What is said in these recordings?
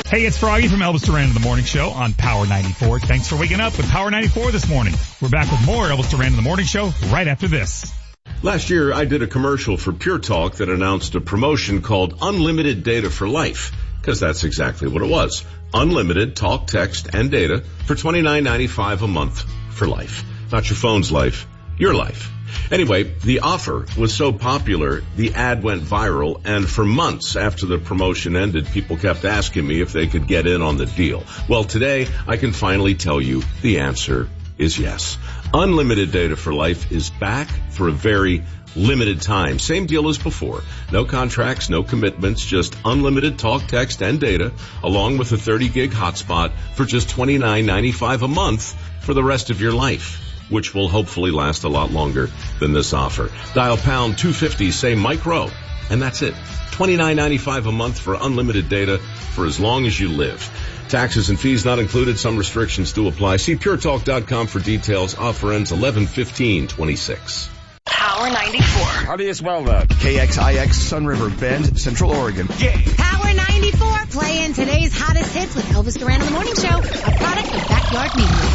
Hey, it's Froggy from Elvis Duran in the Morning Show on Power 94. Thanks for waking up with Power 94 this morning. We're back with more Elvis Duran in the Morning Show right after this. Last year, I did a commercial for Pure Talk that announced a promotion called Unlimited Data for Life, because that's exactly what it was. Unlimited talk, text, and data for $29.95 a month for life. Not your phone's life, your life. Anyway, the offer was so popular, the ad went viral, and for months after the promotion ended, people kept asking me if they could get in on the deal. Well, today, I can finally tell you the answer is yes. Unlimited Data for Life is back for a very limited time. Same deal as before. No contracts, no commitments, just unlimited talk, text, and data, along with a 30-gig hotspot for just $29.95 a month for the rest of your life, which will hopefully last a lot longer than this offer. Dial pound 250, say Mike Rowe, and that's it. $29.95 a month for unlimited data for as long as you live. Taxes and fees not included. Some restrictions do apply. See puretalk.com for details. Offer ends 11/15/26. Power 94. How do you spell that? KXIX, Sun River Bend, Central Oregon. Yeah. Power 94, playing today's hottest hits with Elvis Duran in the Morning Show, a product of Backyard Media.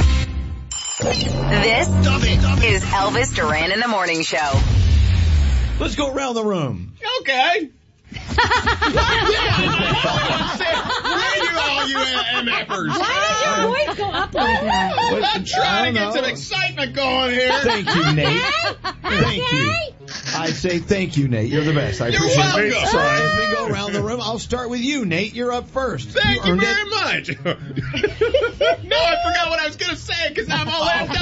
This is Elvis Duran in the Morning Show. Let's go around the room. Okay. Where are you all, you MFers? Why did your voice go up like that? I'm trying to get some excitement going here. Thank you, Nate. Thank you. I say thank you, Nate. You're the best. I appreciate welcome. it. So as we go around the room, I'll start with you, Nate. You're up first. Thank you very much. No, I forgot what I was going to say because I'm all laughed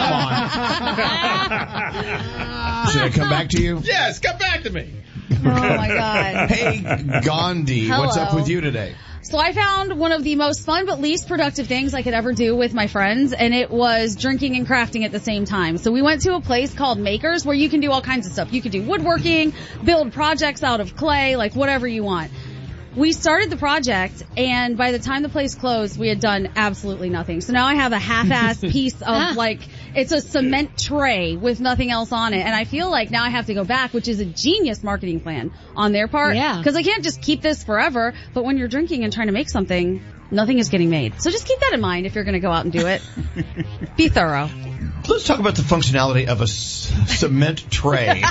up. Should I come back to you? Yes, come back to me. Oh, my God. Hey, Gandhi, what's up with you today? So I found one of the most fun but least productive things I could ever do with my friends, and it was drinking and crafting at the same time. So we went to a place called Makers where you can do all kinds of stuff. You could do woodworking, build projects out of clay, like whatever you want. We started the project, and by the time the place closed, we had done absolutely nothing. So now I have a half-ass piece of, it's a cement tray with nothing else on it. And I feel like now I have to go back, which is a genius marketing plan on their part. Yeah. Because I can't just keep this forever. But when you're drinking and trying to make something, nothing is getting made. So just keep that in mind if you're going to go out and do it. Be thorough. Let's talk about the functionality of a cement tray.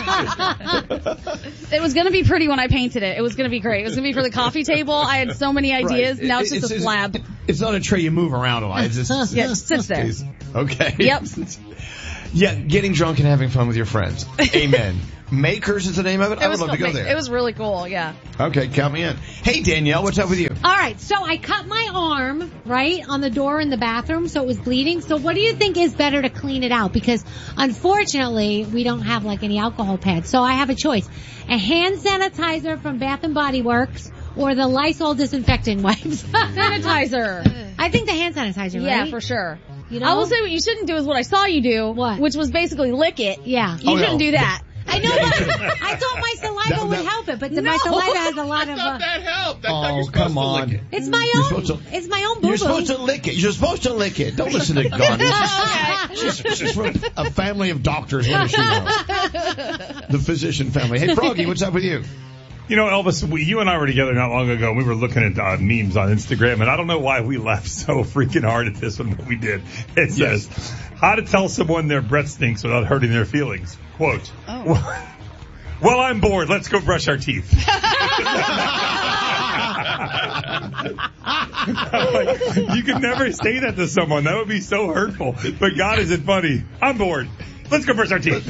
It was going to be pretty when I painted it. It was going to be great. It was going to be for the coffee table. I had so many ideas. Right. Now it's just a slab. It's not a tray you move around a lot. It's just, Yeah, it sits there. Okay. Yep. Yeah, getting drunk and having fun with your friends. Amen. Makers is the name of it? I would love to go there. It was really cool, yeah. Okay, count me in. Hey, Danielle, what's up with you? All right, so I cut my arm, right, on the door in the bathroom, so it was bleeding. So what do you think is better to clean it out? Because unfortunately, we don't have like any alcohol pads. So I have a choice. A hand sanitizer from Bath & Body Works or the Lysol disinfectant wipes. Sanitizer. I think the hand sanitizer, right? Yeah, for sure. You know? I will say what you shouldn't do is what I saw you do. What? Which was basically lick it. Yeah. You shouldn't do that. I know, but I thought my saliva would help it, but my saliva has a lot of. I thought that helped. I thought you were supposed come on. to lick it. It's my own. It's my own boo-boo. You're supposed to lick it. You're supposed to lick it. Don't listen to Gandhi. She's from a family of doctors. What does she know? The physician family. Hey, Froggy, what's up with you? You know, Elvis, you and I were together not long ago, and we were looking at memes on Instagram, and I don't know why we laughed so freaking hard at this one, but we did. It says, how to tell someone their breath stinks without hurting their feelings. Quote, well, I'm bored. Let's go brush our teeth. You could never say that to someone. That would be so hurtful. But God, is it funny? I'm bored. Let's go brush our teeth.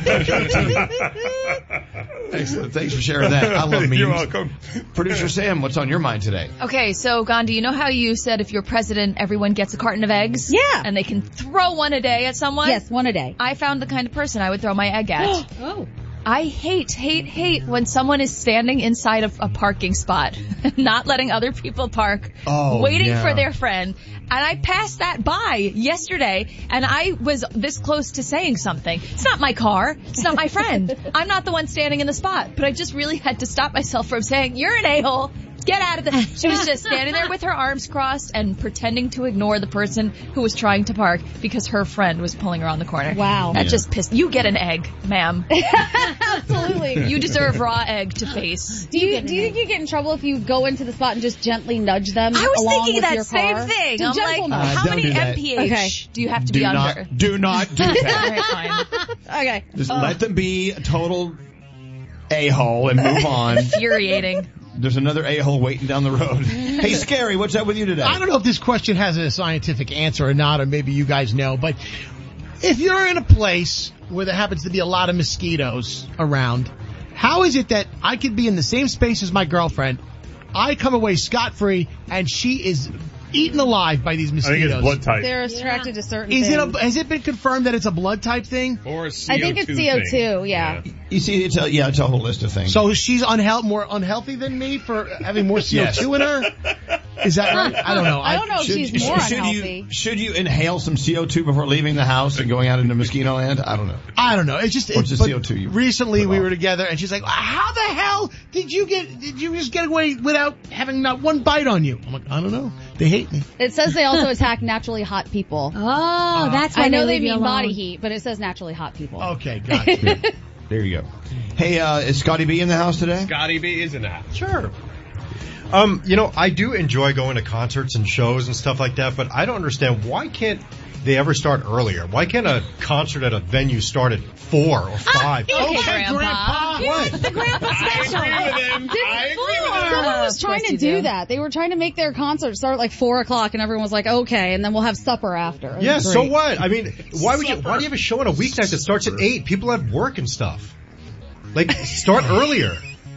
Excellent. Thanks for sharing that. I love memes. You're welcome. Producer Sam, what's on your mind today? Okay, so Gandhi, you know how you said if you're president, everyone gets a carton of eggs? Yeah. And they can throw one a day at someone? Yes, one a day. I found the kind of person I would throw my egg at. Oh. I hate when someone is standing inside of a parking spot, not letting other people park, waiting for their friend. And I passed that by yesterday, and I was this close to saying something. It's not my car. It's not my friend. I'm not the one standing in the spot. But I just really had to stop myself from saying, you're an a-hole. Get out of the... She was just standing there with her arms crossed and pretending to ignore the person who was trying to park because her friend was pulling around the corner. Wow. That just pissed... You get an egg, ma'am. Absolutely. You deserve raw egg to face. Do you think you get in trouble if you go into the spot and just gently nudge them I was along thinking with that your same car? thing. It's a I'm like, gentleman. how don't many do that. mph do you have to be under? Do not do that. All right, fine. Okay. Just let them be a total a-hole and move on. Infuriating. There's another a-hole waiting down the road. Hey, Scary, what's up with you today? I don't know if this question has a scientific answer or not, or maybe you guys know, but if you're in a place where there happens to be a lot of mosquitoes around, how is it that I could be in the same space as my girlfriend, I come away scot-free, and she is eaten alive by these I mosquitoes? think it's blood type. They're attracted to certain Is things. has it been confirmed that it's a blood type thing? Or a CO2 I think it's CO2, thing. yeah. You see, it's a whole list of things. So she's more unhealthy than me for having more CO2 in her? Is that right? I don't know. I don't know if she's more unhealthy. Should you inhale some CO2 before leaving the house and going out into mosquito land? I don't know. I don't know. It's just Or it's just CO2 you recently put we off. were together and she's like, how the hell did you just get away without having not one bite on you? I'm like, I don't know. They hate me. It says they also attack naturally hot people. Oh, that's why I know they leave you mean alone. body heat, but it says naturally hot people. Okay, gotcha. There you go. Hey, is Scotty B in the house today? Scotty B is in that. Sure. I do enjoy going to concerts and shows and stuff like that, but I don't understand why can't they ever start earlier? Why can't a concert at a venue start at 4 or 5? Okay, Grandpa. What? The grandpa special. I agree with him. Someone was Of trying course to you do do. that. They were trying to make their concert start like 4 o'clock, and everyone was like, okay, and then we'll have supper after. It was Yeah, so great. what? I mean, why do you have a show on a weeknight that starts at 8? People have work and stuff. Like, start earlier.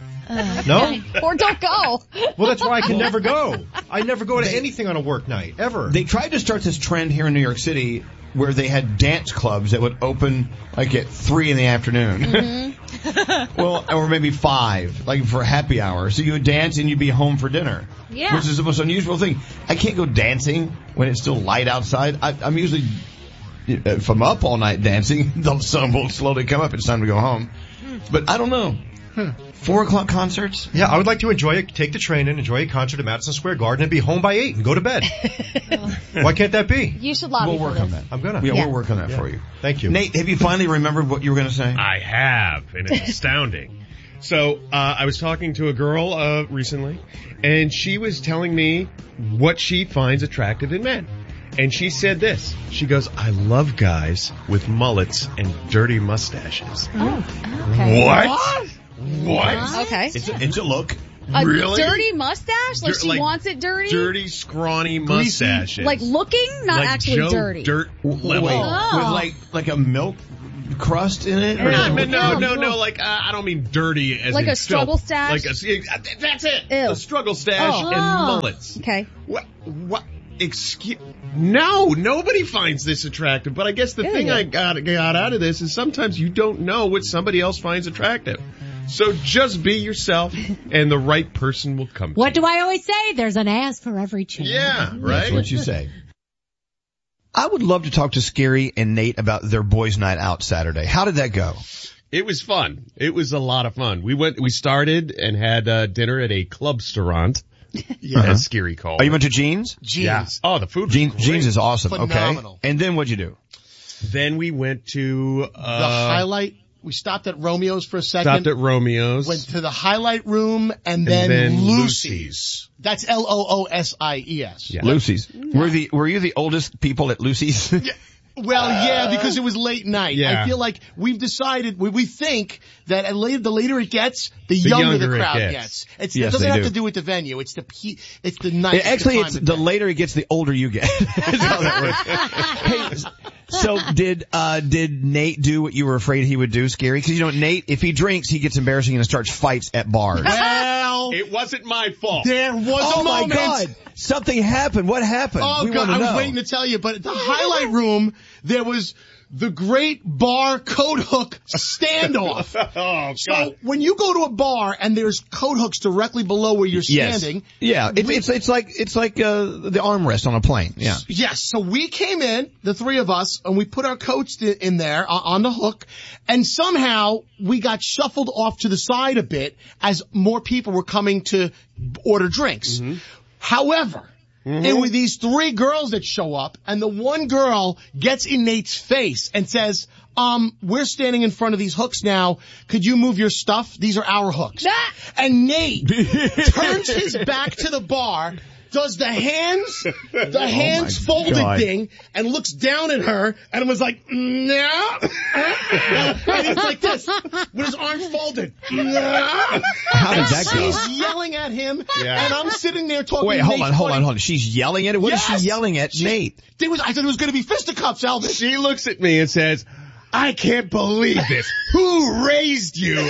No? Or don't go. Well, that's why I can never go. I never go to anything on a work night, ever. They tried to start this trend here in New York City where they had dance clubs that would open like at 3 in the afternoon. Mm-hmm. Well, or maybe 5, like for happy hour. So you would dance and you'd be home for dinner. Yeah. Which is the most unusual thing. I can't go dancing when it's still light outside. I'm usually, if I'm up all night dancing, the sun will slowly come up. It's time to go home. But I don't know. 4 o'clock concerts? Yeah, I would like to take the train in, enjoy a concert at Madison Square Garden, and be home by 8 and go to bed. Why can't that be? You should lobby We'll for work this. on that. I'm gonna. Yeah, Yeah. we'll work on that for you. Thank you. Nate, have you finally remembered what you were going to say? I have, and it's astounding. So, I was talking to a girl, recently, and she was telling me what she finds attractive in men. And she said this. She goes, I love guys with mullets and dirty mustaches. Okay. What? What? Okay. It's a look. A Really? dirty mustache? Like she wants it dirty? Dirty, scrawny mustaches. Like looking? Not like actually Joe dirty. Dirt level. Wait, Oh. with like a milk crust in it? Or No, like, I don't mean dirty as Like in a struggle filth. stash? That's it. Ew. A struggle stash Oh. and mullets. Okay. What? Excuse? No, nobody finds this attractive. But I guess the thing I got out of this is sometimes you don't know what somebody else finds attractive. So just be yourself, and the right person will come. What to do I always say? There's an ass for every chair. you. Yeah, That's right. what you say. I would love to talk to Scary and Nate about their boys' night out Saturday. How did that go? It was fun. It was a lot of fun. We started and had dinner at a club-staurant, as Scary called Oh, you it. went to Jeans? Jeans. Yeah. Oh, the food was great. Jeans is awesome. Phenomenal. Okay. And then what'd you do? Then we went to The highlight. We stopped at Romeo's for a second. stopped at Romeo's. Went to the highlight room and then Lucy's. That's Loosies. Yeah. Lucy's. Were you the oldest people at Lucy's? Well, yeah, because it was late night. Yeah. I feel like we've decided, we think that the later it gets, the younger the younger it crowd gets. gets. Yes, it doesn't they have do. to do with the venue. It's the night. Actually, the it's time of the day. later it gets, the older you get. That's how that works. Hey, so did Nate do what you were afraid he would do, Scary? Because Nate, if he drinks, he gets embarrassing and starts fights at bars. Well, It wasn't my fault. there was Oh a my moment. God! Something happened. What happened? Oh we God, want to I was know. waiting to tell you, but at the highlight room, there was the great bar coat hook standoff. Oh, So God. when you go to a bar and there's coat hooks directly below where you're standing. Yeah, it's like the armrest on a plane. Yeah. Yes, so we came in, the three of us, and we put our coats in there on the hook, and somehow we got shuffled off to the side a bit as more people were coming to order drinks. However, it was these three girls that show up, and the one girl gets in Nate's face and says, we're standing in front of these hooks now. Could you move your stuff? These are our hooks. And Nate turns his back to the bar, does the hands folded God. thing, and looks down at her, and was like, no. And he's like this, with his arms folded. No. How did that go? She's yelling at him, and I'm sitting there talking Wait, to hold Nate on. She's yelling at it? What is she yelling at Nate? I thought it was going to be fisticuffs, Elvis. She looks at me and says, I can't believe this. Who raised you?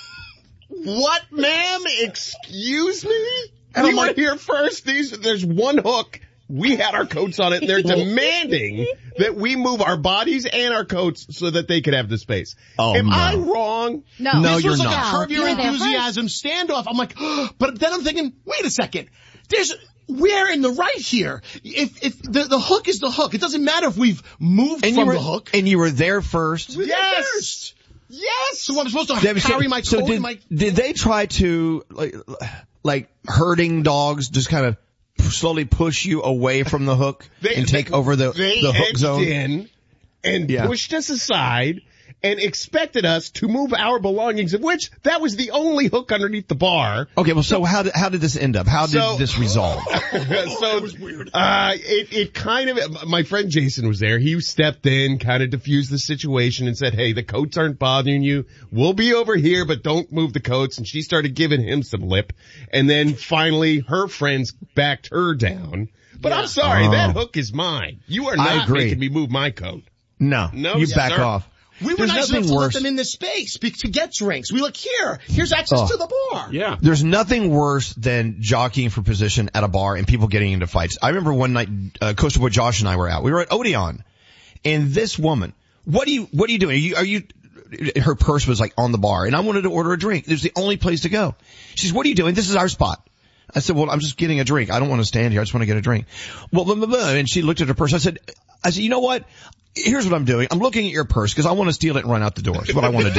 What, ma'am? Excuse me? And we were here first. There's one hook. We had our coats on it, and they're demanding that we move our bodies and our coats so that they could have the space. Am I wrong? No. No, This you're was like not. a Curb Your Enthusiasm standoff. I'm like, but then I'm thinking, wait a second. We're in the right here. If the hook is the hook, it doesn't matter if we've moved from the hook. And you were there first. Yes. So I'm supposed to carry my coat and my... Did they try to, like herding dogs, just kind of slowly push you away from the hook and take over the hook zone? They edged in and pushed us aside and expected us to move our belongings, of which that was the only hook underneath the bar. Okay, well, so how did this end up? How did this resolve? It was weird. It kind of, my friend Jason was there. He stepped in, kind of diffused the situation and said, hey, the coats aren't bothering you. We'll be over here, but don't move the coats. And she started giving him some lip. And then finally her friends backed her down. But I'm sorry, that hook is mine. You are not making me move my coat. No, you back sir. off. We were nice enough to let them in the space to get drinks. We look, here's access to the bar. Yeah. There's nothing worse than jockeying for position at a bar and people getting into fights. I remember one night, Coastal Boy Josh and I were out. We were at Odeon, and this woman, what are you doing? Are you, her purse was like on the bar, and I wanted to order a drink. It was the only place to go. She says, what are you doing? This is our spot. I said, well, I'm just getting a drink. I don't want to stand here. I just want to get a drink. Well, blah, blah, blah. And she looked at her purse. I said, you know what? Here's what I'm doing. I'm looking at your purse because I want to steal it and run out the door. That's what I want to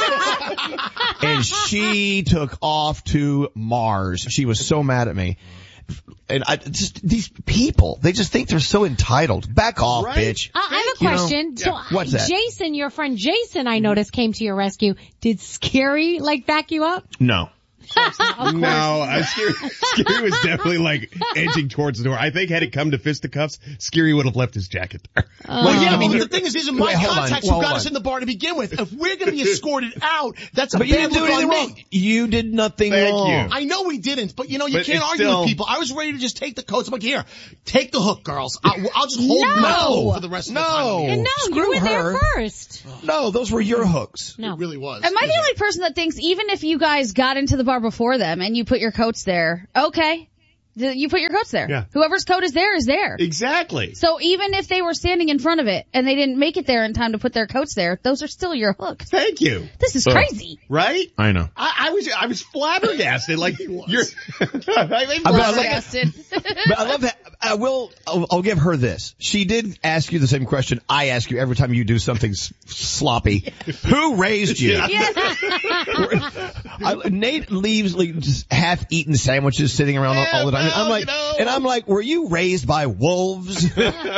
do. And she took off to Mars. She was so mad at me. And these people, they just think they're so entitled. Back off, bitch. I have a question. So, what's that? Jason, your friend Jason, I noticed, came to your rescue. Did Scary, back you up? No. No, Scary was definitely edging towards the door. I think had it come to fisticuffs, Scary would have left his jacket there. Well, yeah, but the thing is, these are my contacts who got us in the bar to begin with. If we're going to be escorted out, that's a bad look on me. You did nothing wrong. I know we didn't, but you can't argue with people. I was ready to just take the coats. I'm like, here, take the hook, girls. I'll just hold my coat for the rest of the time. And you were there first. No, those were your hooks. No. It really was. Am I the only person that thinks even if you guys got into the bar before them and you put your coats there, okay, you put your coats there. Yeah. Whoever's coat is there. Exactly. So even if they were standing in front of it and they didn't make it there in time to put their coats there, those are still your hooks. Thank you. This is crazy. Right? I know. I was flabbergasted. You're Flabbergasted. But I love that. I'll give her this. She did ask you the same question I ask you every time you do something sloppy. Who raised you? Nate leaves just half-eaten sandwiches sitting around all the time. And I'm like, were you raised by wolves?